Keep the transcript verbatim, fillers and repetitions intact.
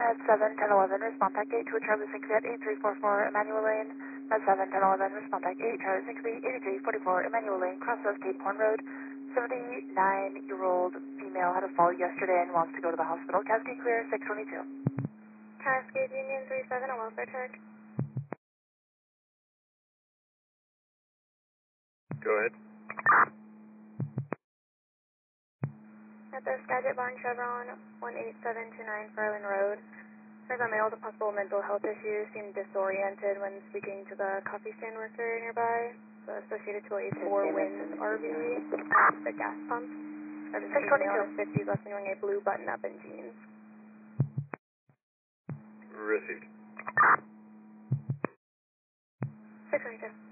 Med seven ten eleven, respond back eight to a Charlie six at eight three four four Emmanuel Lane. Med seven ten eleven, respond back eight, Charlie six eighty-three forty-four Emmanuel Lane, cross of Cape Horn Road. seventy-nine-year-old female had a fall yesterday and wants to go to the hospital. Cascade clear, six twenty-two. Cascade Union three seven, a welfare check. Go ahead. At the Skagit Barn Chevron, one eight seven two nine Farland Road. There's a male with possible mental health issues, seemed disoriented when speaking to the coffee stand worker nearby. So associated to a Four Winds R V at the gas pump. There's a female in his fifties, last seen wearing a blue button-up and jeans. Received. six twenty-two.